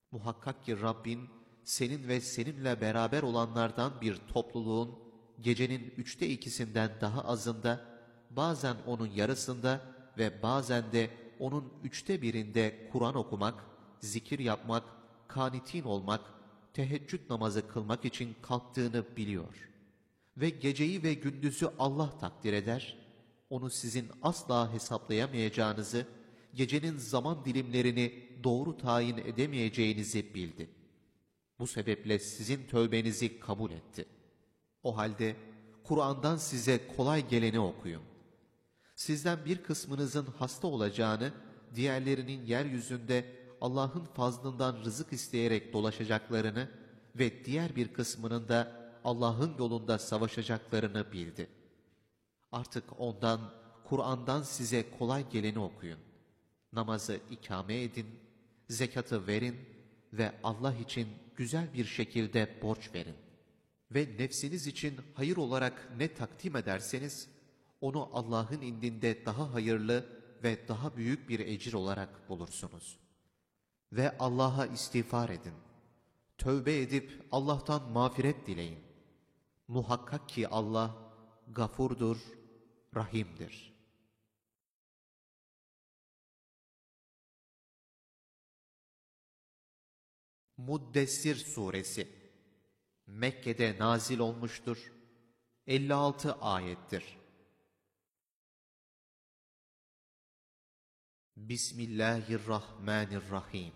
Muhakkak ki Rabbin, senin ve seninle beraber olanlardan bir topluluğun, gecenin 2/3'ünden daha azında, bazen onun yarısında ve bazen de onun 1/3'ünde Kur'an okumak, zikir yapmak, kanitin olmak, teheccüd namazı kılmak için kalktığını biliyor. Ve geceyi ve gündüzü Allah takdir eder, onu sizin asla hesaplayamayacağınızı, gecenin zaman dilimlerini doğru tayin edemeyeceğinizi bildi. Bu sebeple sizin tövbenizi kabul etti. O halde Kur'an'dan size kolay geleni okuyun. Sizden bir kısmınızın hasta olacağını, diğerlerinin yeryüzünde Allah'ın fazlından rızık isteyerek dolaşacaklarını ve diğer bir kısmının da Allah'ın yolunda savaşacaklarını bildi. Artık ondan, Kur'an'dan size kolay geleni okuyun. Namazı ikame edin, zekatı verin ve Allah için güzel bir şekilde borç verin. Ve nefsiniz için hayır olarak ne takdim ederseniz, onu Allah'ın indinde daha hayırlı ve daha büyük bir ecir olarak bulursunuz. Ve Allah'a istiğfar edin. Tövbe edip Allah'tan mağfiret dileyin. Muhakkak ki Allah gafurdur, rahimdir. Muddessir Suresi Mekke'de nazil olmuştur. 56 ayettir. Bismillahirrahmanirrahim.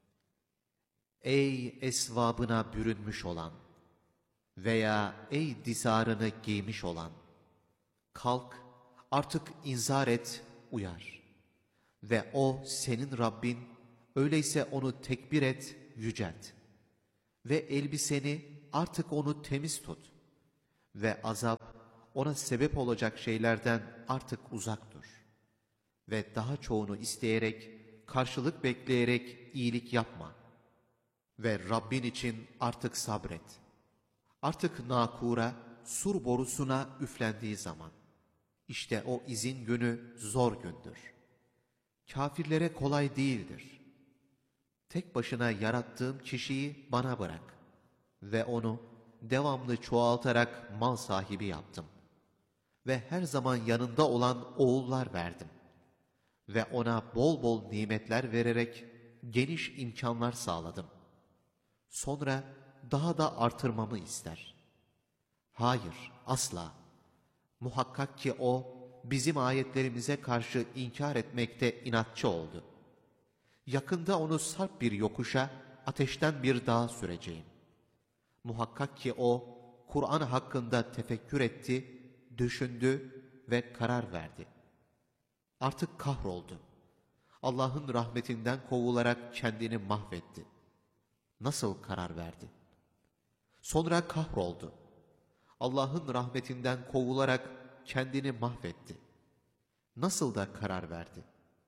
Ey esvabına bürünmüş olan veya ey dizarını giymiş olan! Kalk, artık inzar et, uyar. Ve o senin Rabbin, öyleyse onu tekbir et, yücelt. Ve elbiseni artık onu temiz tut. Ve azap, ona sebep olacak şeylerden artık uzak dur. Ve daha çoğunu isteyerek, karşılık bekleyerek iyilik yapma. Ve Rabbin için artık sabret. Artık nakura, sur borusuna üflendiği zaman, İşte o izin günü zor gündür. Kafirlere kolay değildir. Tek başına yarattığım kişiyi bana bırak ve onu devamlı çoğaltarak mal sahibi yaptım. Ve her zaman yanında olan oğullar verdim. Ve ona bol bol nimetler vererek geniş imkanlar sağladım. Sonra daha da artırmamı ister. Hayır, asla. Muhakkak ki o, bizim ayetlerimize karşı inkar etmekte inatçı oldu. Yakında onu sarp bir yokuşa, ateşten bir dağa süreceğim. Muhakkak ki o, Kur'an hakkında tefekkür etti, düşündü ve karar verdi. Artık kahroldu. Allah'ın rahmetinden kovularak kendini mahvetti. Nasıl karar verdi? Sonra kahroldu. Allah'ın rahmetinden kovularak kendini mahvetti. Nasıl da karar verdi?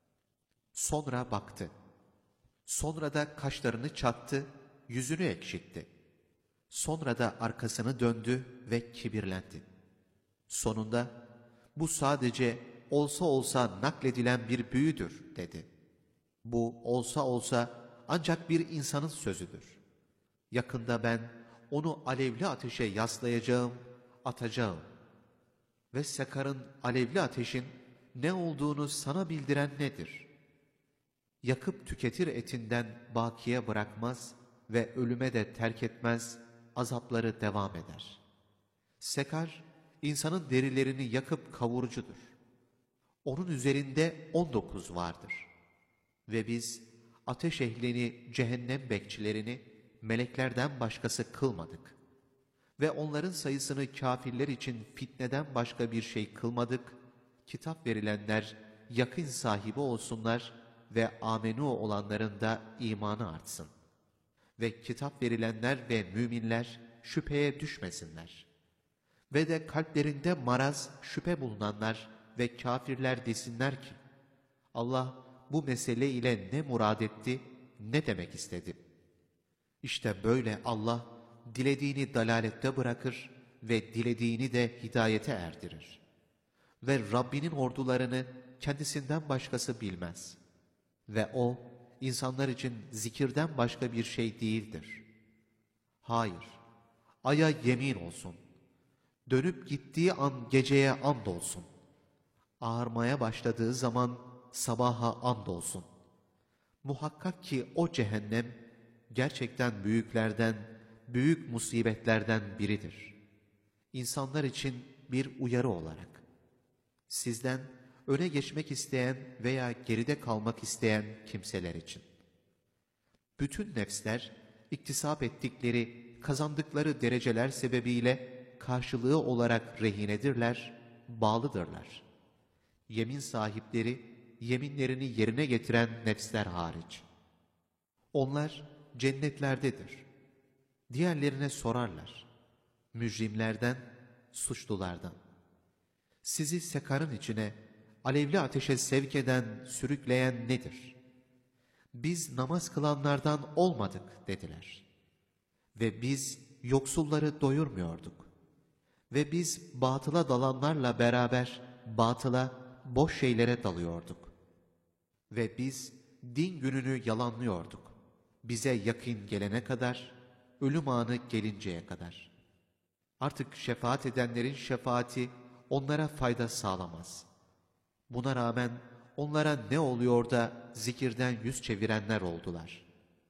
Sonra baktı. Sonra da kaşlarını çattı, yüzünü ekşitti. Sonra da arkasını döndü ve kibirlendi. Sonunda, bu sadece olsa olsa nakledilen bir büyüdür dedi. Bu olsa olsa ancak bir insanın sözüdür. Yakında ben onu alevli ateşe yaslayacağım, atacağım. Ve Sekar'ın alevli ateşin ne olduğunu sana bildiren nedir? Yakıp tüketir etinden bakiye bırakmaz ve ölüme de terk etmez, azapları devam eder. Sekar, insanın derilerini yakıp kavurucudur. Onun üzerinde 19 vardır. Ve biz ateş ehlini, cehennem bekçilerini meleklerden başkası kılmadık. Ve onların sayısını kafirler için fitneden başka bir şey kılmadık. Kitap verilenler yakın sahibi olsunlar ve amenu olanların da imanı artsın. Ve kitap verilenler ve müminler şüpheye düşmesinler. Ve de kalplerinde maraz, şüphe bulunanlar ve kafirler desinler ki, Allah bu mesele ile ne murad etti, ne demek istedi? İşte böyle Allah, dilediğini dalalette bırakır ve dilediğini de hidayete erdirir. Ve Rabbinin ordularını kendisinden başkası bilmez. Ve O, insanlar için zikirden başka bir şey değildir. Hayır, aya yemin olsun. Dönüp gittiği an geceye andolsun. Ağarmaya başladığı zaman sabaha andolsun. Muhakkak ki o cehennem gerçekten büyüklerden, büyük musibetlerden biridir. İnsanlar için bir uyarı olarak. Sizden öne geçmek isteyen veya geride kalmak isteyen kimseler için. Bütün nefsler, iktisap ettikleri, kazandıkları dereceler sebebiyle karşılığı olarak rehinedirler, bağlıdırlar. Yemin sahipleri, yeminlerini yerine getiren nefsler hariç. Onlar cennetlerdedir. Diğerlerine sorarlar. Mücrimlerden, suçlulardan. Sizi sekarın içine, alevli ateşe sevk eden, sürükleyen nedir? Biz namaz kılanlardan olmadık dediler. Ve biz yoksulları doyurmuyorduk. Ve biz batıla dalanlarla beraber batıla, boş şeylere dalıyorduk. Ve biz din gününü yalanlıyorduk. Bize yakın gelene kadar, ölüm anı gelinceye kadar. Artık şefaat edenlerin şefaati onlara fayda sağlamaz. Buna rağmen onlara ne oluyor da zikirden yüz çevirenler oldular.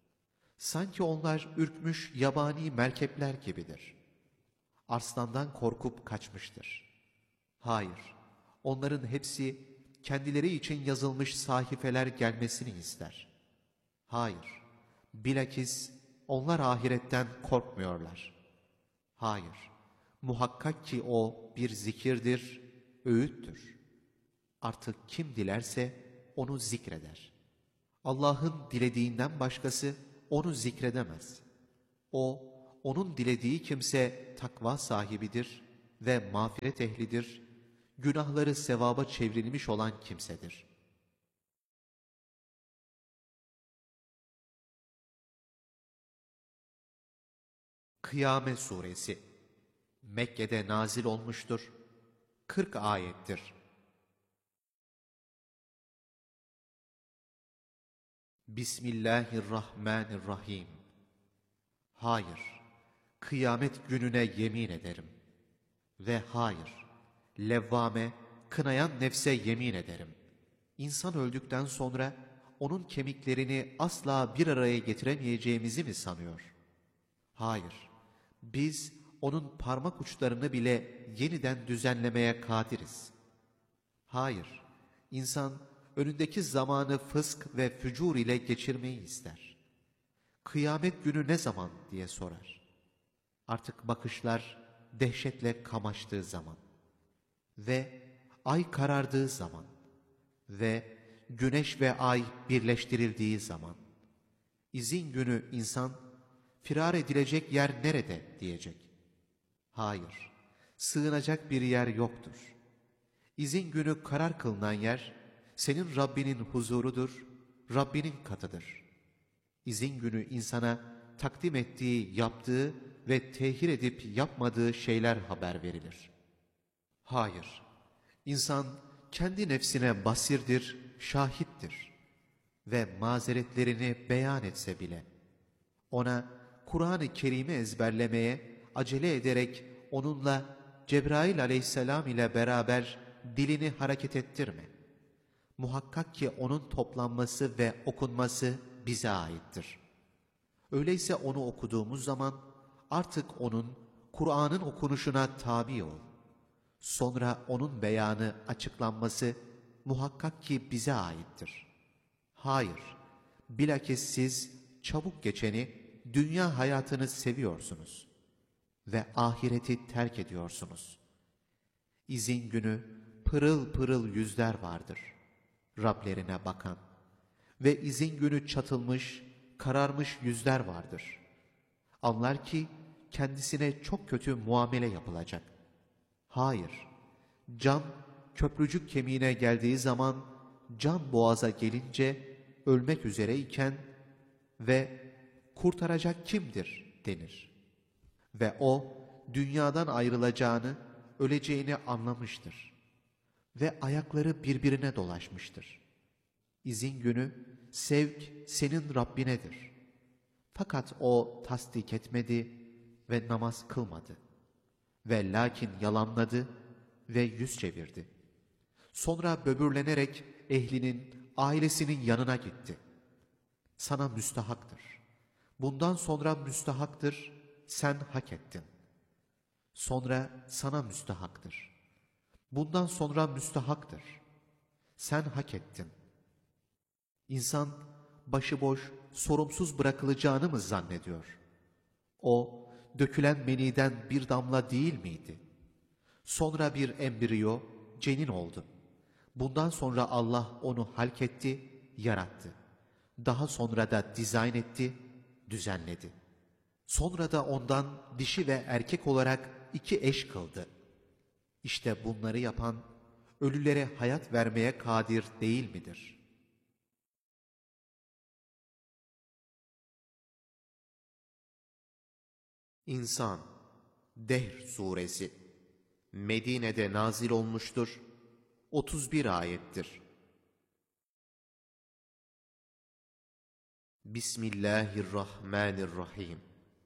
Sanki onlar ürkmüş yabani merkepler gibidir. Arslandan korkup kaçmıştır. Hayır, onların hepsi kendileri için yazılmış sahifeler gelmesini ister. Hayır, bilakis onlar ahiretten korkmuyorlar. Hayır, muhakkak ki o bir zikirdir, öğüttür. Artık kim dilerse onu zikreder. Allah'ın dilediğinden başkası onu zikredemez. O, onun dilediği kimse takva sahibidir ve mağfiret ehlidir, günahları sevaba çevrilmiş olan kimsedir. Kıyamet Suresi Mekke'de nazil olmuştur. 40 ayettir. Bismillahirrahmanirrahim. Hayır, kıyamet gününe yemin ederim. Ve hayır, levvame, kınayan nefse yemin ederim. İnsan öldükten sonra onun kemiklerini asla bir araya getiremeyeceğimizi mi sanıyor? Hayır, biz onun parmak uçlarını bile yeniden düzenlemeye kadiriz. Hayır, insan önündeki zamanı fısk ve fücur ile geçirmeyi ister. Kıyamet günü ne zaman diye sorar. Artık bakışlar dehşetle kamaştığı zaman ve ay karardığı zaman ve güneş ve ay birleştirildiği zaman, izin günü insan, firar edilecek yer nerede diyecek. Hayır, sığınacak bir yer yoktur. İzin günü karar kılınan yer, senin Rabbinin huzurudur, Rabbinin katıdır. İzin günü insana takdim ettiği, yaptığı ve tehir edip yapmadığı şeyler haber verilir. Hayır, insan kendi nefsine basirdir, şahittir ve mazeretlerini beyan etse bile, ona Kur'an-ı Kerim'i ezberlemeye acele ederek onunla Cebrail aleyhisselam ile beraber dilini hareket ettirme. Muhakkak ki onun toplanması ve okunması bize aittir. Öyleyse onu okuduğumuz zaman artık onun, Kur'an'ın okunuşuna tabi ol. Sonra onun beyanı, açıklanması muhakkak ki bize aittir. Hayır, bilakis siz çabuk geçeni, dünya hayatını seviyorsunuz ve ahireti terk ediyorsunuz. İzin günü pırıl pırıl yüzler vardır, Rablerine bakan ve izin günü çatılmış, kararmış yüzler vardır. Anlar ki kendisine çok kötü muamele yapılacak. Hayır, can köprücük kemiğine geldiği zaman, can boğaza gelince ölmek üzereyken ve kurtaracak kimdir denir. Ve o dünyadan ayrılacağını, öleceğini anlamıştır. Ve ayakları birbirine dolaşmıştır. İzin günü sevk senin Rabbinedir. Fakat o tasdik etmedi ve namaz kılmadı. Ve lakin yalanladı ve yüz çevirdi. Sonra böbürlenerek ehlinin, ailesinin yanına gitti. Sana müstahaktır. Bundan sonra müstahaktır, sen hak ettin. Sonra sana müstahaktır. Bundan sonra müstahaktır. Sen hak ettin. İnsan başıboş, sorumsuz bırakılacağını mı zannediyor? O, dökülen meniden bir damla değil miydi? Sonra bir embriyo, cenin oldu. Bundan sonra Allah onu halketti, yarattı. Daha sonra da dizayn etti, düzenledi. Sonra da ondan dişi ve erkek olarak iki eş kıldı. İşte bunları yapan, ölülere hayat vermeye kadir değil midir? İnsan, Dehr Suresi Medine'de nazil olmuştur, 31 ayettir. Bismillahirrahmanirrahim.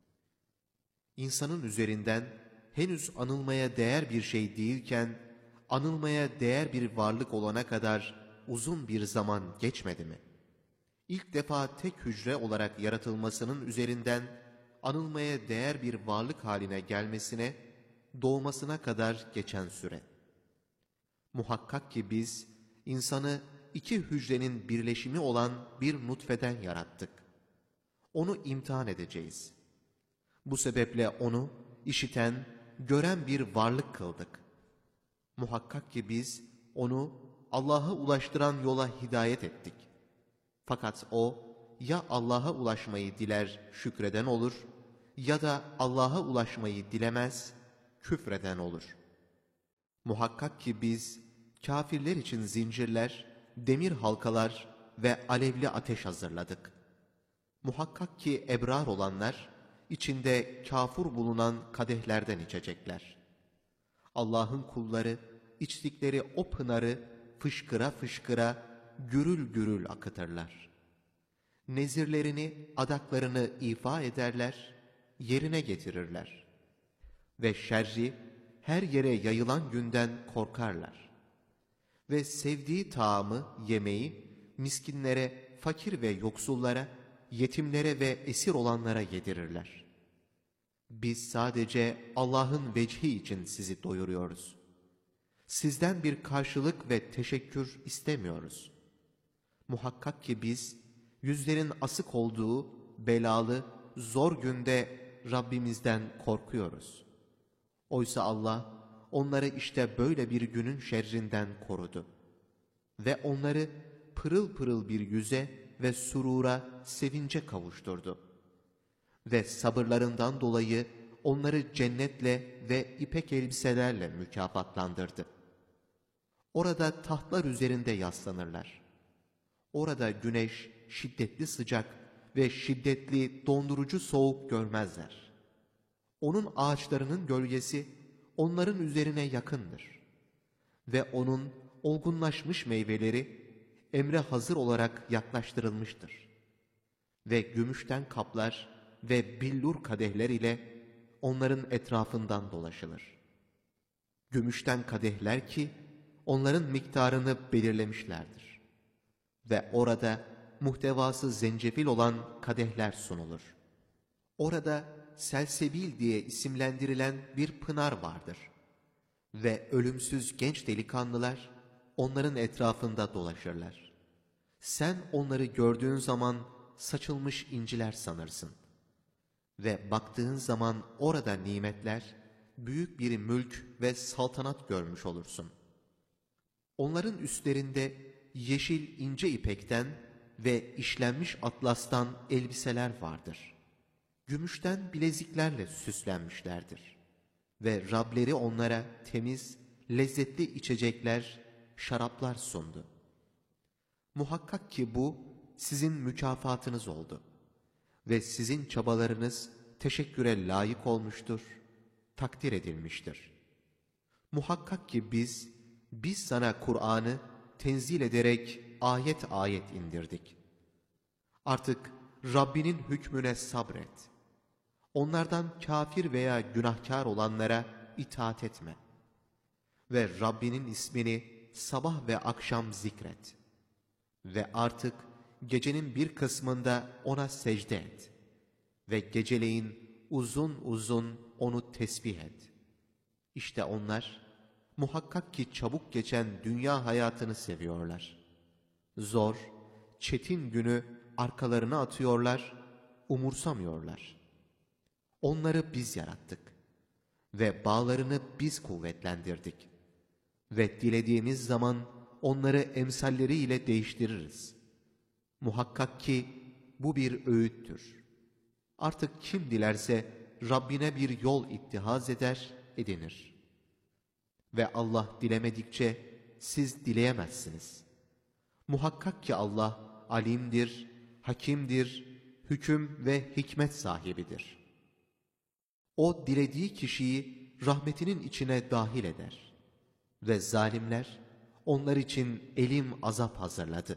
İnsanın üzerinden henüz anılmaya değer bir şey değilken, anılmaya değer bir varlık olana kadar uzun bir zaman geçmedi mi? İlk defa tek hücre olarak yaratılmasının üzerinden anılmaya değer bir varlık haline gelmesine, doğmasına kadar geçen süre. Muhakkak ki biz insanı iki hücrenin birleşimi olan bir nutfeden yarattık. Onu imtihan edeceğiz. Bu sebeple onu işiten, gören bir varlık kıldık. Muhakkak ki biz onu Allah'a ulaştıran yola hidayet ettik. Fakat o ya Allah'a ulaşmayı diler şükreden olur ya da Allah'a ulaşmayı dilemez küfreden olur. Muhakkak ki biz kâfirler için zincirler, demir halkalar ve alevli ateş hazırladık. Muhakkak ki ebrar olanlar içinde kâfur bulunan kadehlerden içecekler. Allah'ın kulları içtikleri o pınarı fışkıra fışkıra gürül gürül akıtırlar. Nezirlerini, adaklarını ifa ederler, yerine getirirler. Ve şerri her yere yayılan günden korkarlar. Ve sevdiği taamı, yemeği miskinlere, fakir ve yoksullara, yetimlere ve esir olanlara yedirirler. Biz sadece Allah'ın vecihi için sizi doyuruyoruz. Sizden bir karşılık ve teşekkür istemiyoruz. Muhakkak ki biz, yüzlerin asık olduğu belalı, zor günde Rabbimizden korkuyoruz. Oysa Allah, onları işte böyle bir günün şerrinden korudu. Ve onları pırıl pırıl bir yüze ve surura, sevince kavuşturdu. Ve sabırlarından dolayı onları cennetle ve ipek elbiselerle mükafatlandırdı. Orada tahtlar üzerinde yaslanırlar. Orada güneş şiddetli sıcak ve şiddetli dondurucu soğuk görmezler. Onun ağaçlarının gölgesi onların üzerine yakındır. Ve onun olgunlaşmış meyveleri emre hazır olarak yaklaştırılmıştır. Ve gümüşten kaplar ve billur kadehler ile onların etrafından dolaşılır. Gümüşten kadehler ki onların miktarını belirlemişlerdir. Ve orada muhtevası zencefil olan kadehler sunulur. Orada selsebil diye isimlendirilen bir pınar vardır. Ve ölümsüz genç delikanlılar onların etrafında dolaşırlar. Sen onları gördüğün zaman saçılmış inciler sanırsın. Ve baktığın zaman orada nimetler, büyük bir mülk ve saltanat görmüş olursun. Onların üstlerinde yeşil ince ipekten ve işlenmiş atlastan elbiseler vardır. Gümüşten bileziklerle süslenmişlerdir. Ve Rableri onlara temiz, lezzetli içecekler, şaraplar sundu. Muhakkak ki bu sizin mükafatınız oldu. Ve sizin çabalarınız teşekküre layık olmuştur, takdir edilmiştir. Muhakkak ki biz sana Kur'an'ı tenzil ederek ayet ayet indirdik. Artık Rabbinin hükmüne sabret. Onlardan kafir veya günahkar olanlara itaat etme. Ve Rabbinin ismini sabah ve akşam zikret. Ve artık gecenin bir kısmında ona secde et. Ve geceleyin uzun uzun onu tesbih et. İşte onlar muhakkak ki çabuk geçen dünya hayatını seviyorlar. Zor, çetin günü arkalarına atıyorlar, umursamıyorlar. Onları biz yarattık ve bağlarını biz kuvvetlendirdik. Ve dilediğimiz zaman onları emsalleriyle değiştiririz. Muhakkak ki bu bir öğüttür. Artık kim dilerse Rabbine bir yol ittihaz eder, edinir. Ve Allah dilemedikçe siz dileyemezsiniz. Muhakkak ki Allah alimdir, hakimdir, hüküm ve hikmet sahibidir. O dilediği kişiyi rahmetinin içine dahil eder. Ve zalimler onlar için elim azap hazırladı.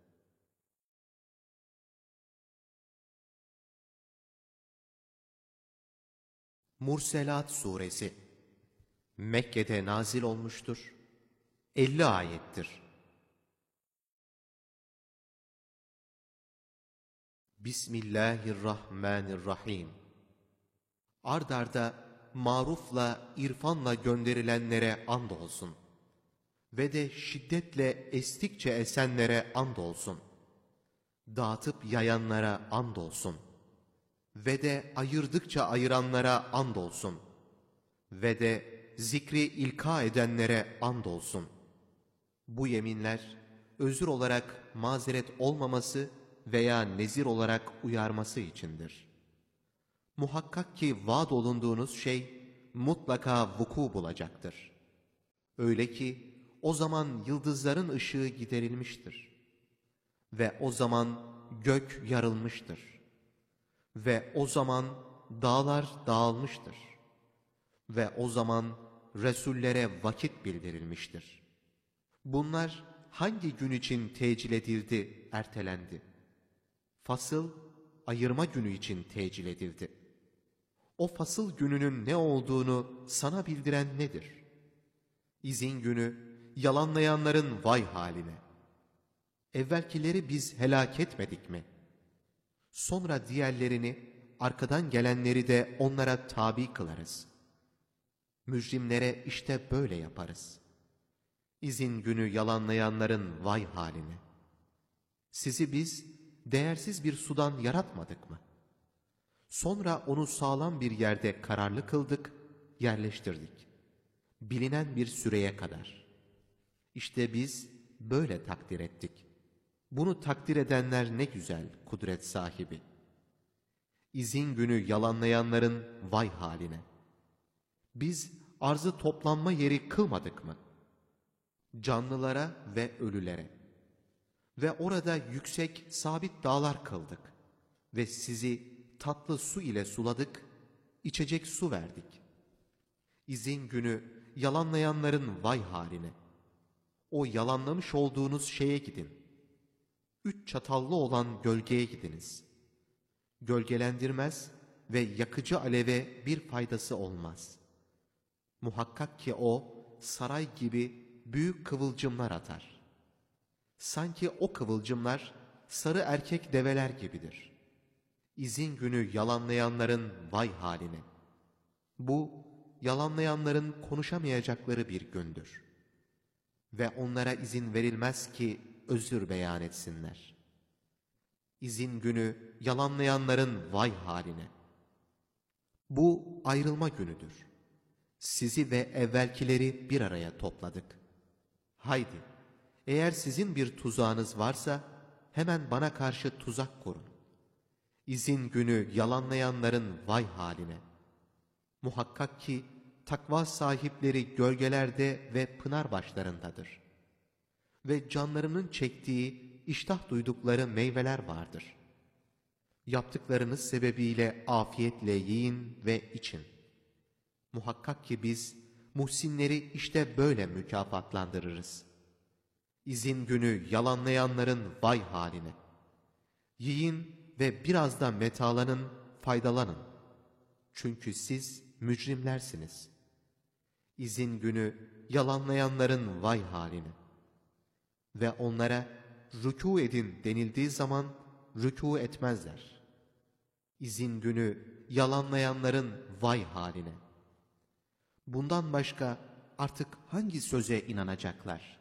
Murselat Suresi Mekke'de nazil olmuştur. 50 ayettir. Bismillahirrahmanirrahim. Ard arda marufla, irfanla gönderilenlere andolsun. Ve de şiddetle estikçe esenlere andolsun. Dağıtıp yayanlara andolsun. Ve de ayırdıkça ayıranlara andolsun. Ve de zikri ilka edenlere andolsun. Bu yeminler özür olarak mazeret olmaması veya nezir olarak uyarması içindir. Muhakkak ki vaad olunduğunuz şey mutlaka vuku bulacaktır. Öyle ki o zaman yıldızların ışığı giderilmiştir. Ve o zaman gök yarılmıştır. Ve o zaman dağlar dağılmıştır. Ve o zaman Resullere vakit bildirilmiştir. Bunlar hangi gün için tecil edildi, ertelendi? Fasıl, ayırma günü için tecil edildi. O fasıl gününün ne olduğunu sana bildiren nedir? İzin günü, yalanlayanların vay haline. Evvelkileri biz helak etmedik mi? Sonra diğerlerini, arkadan gelenleri de onlara tabi kılarız. Mücrimlere işte böyle yaparız. İzin günü yalanlayanların vay haline. Sizi biz değersiz bir sudan yaratmadık mı? Sonra onu sağlam bir yerde kararlı kıldık, yerleştirdik. Bilinen bir süreye kadar. İşte biz böyle takdir ettik. Bunu takdir edenler ne güzel kudret sahibi. İzin günü yalanlayanların vay haline. Biz arzı toplanma yeri kılmadık mı? Canlılara ve ölülere. Ve orada yüksek, sabit dağlar kıldık. Ve sizi tatlı su ile suladık, içecek su verdik. İzin günü yalanlayanların vay haline. O yalanlamış olduğunuz şeye gidin. 3 çatallı olan gölgeye gidiniz. Gölgelendirmez ve yakıcı aleve bir faydası olmaz. Muhakkak ki o saray gibi büyük kıvılcımlar atar. Sanki o kıvılcımlar sarı erkek develer gibidir. İzin günü yalanlayanların vay haline. Bu, yalanlayanların konuşamayacakları bir gündür. Ve onlara izin verilmez ki özür beyan etsinler. İzin günü yalanlayanların vay haline. Bu ayrılma günüdür. Sizi ve evvelkileri bir araya topladık. Haydi, eğer sizin bir tuzağınız varsa hemen bana karşı tuzak kurun. İzin günü yalanlayanların vay haline. Muhakkak ki takva sahipleri gölgelerde ve pınar başlarındadır. Ve canlarının çektiği, iştah duydukları meyveler vardır. Yaptıklarınız sebebiyle afiyetle yiyin ve için. Muhakkak ki biz muhsinleri işte böyle mükafatlandırırız. İzin günü yalanlayanların vay haline. Yiyin ve biraz da metalanın, faydalanın. Çünkü siz mücrimlersiniz. İzin günü yalanlayanların vay haline. Ve onlara rükû edin denildiği zaman rükû etmezler. İzin günü yalanlayanların vay haline. Bundan başka artık hangi söze inanacaklar?